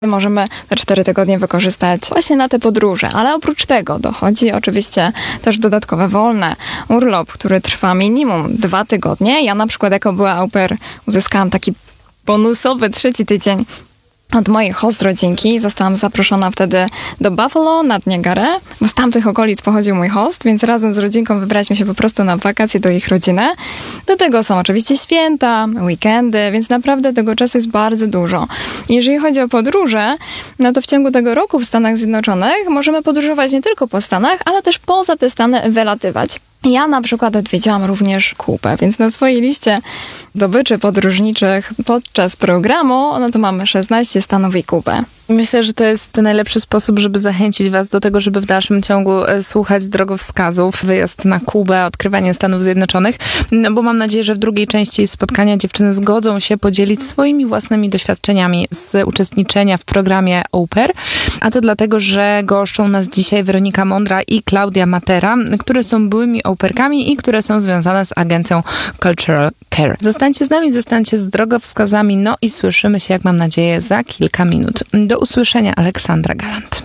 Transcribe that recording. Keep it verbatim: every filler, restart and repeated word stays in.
Możemy te cztery tygodnie wykorzystać właśnie na te podróże, ale oprócz tego dochodzi oczywiście też dodatkowe wolne. Urlop, który trwa minimum dwa tygodnie. Ja na przykład jako była au pair uzyskałam taki bonusowy trzeci tydzień od mojej host rodzinki. Zostałam zaproszona wtedy do Buffalo nad Niagarę, bo z tamtych okolic pochodził mój host, więc razem z rodzinką wybraliśmy się po prostu na wakacje do ich rodziny. Do tego są oczywiście święta, weekendy, więc naprawdę tego czasu jest bardzo dużo. Jeżeli chodzi o podróże, no to w ciągu tego roku w Stanach Zjednoczonych możemy podróżować nie tylko po Stanach, ale też poza te Stany wylatywać. Ja na przykład odwiedziłam również Kubę, więc na swojej liście zdobyczy podróżniczych podczas programu, no to mamy szesnaście stanów i Kubę. Myślę, że to jest najlepszy sposób, żeby zachęcić was do tego, żeby w dalszym ciągu słuchać drogowskazów, wyjazd na Kubę, odkrywanie Stanów Zjednoczonych, no bo mam nadzieję, że w drugiej części spotkania dziewczyny zgodzą się podzielić swoimi własnymi doświadczeniami z uczestniczenia w programie au pair, a to dlatego, że goszczą nas dzisiaj Weronika Mądra i Klaudia Matera, które są byłymi au pairkami i które są związane z agencją Cultural Care. Zostańcie z nami, zostańcie z drogowskazami, no i słyszymy się, jak mam nadzieję, za kilka minut. Do usłyszenia, Aleksandra Galant.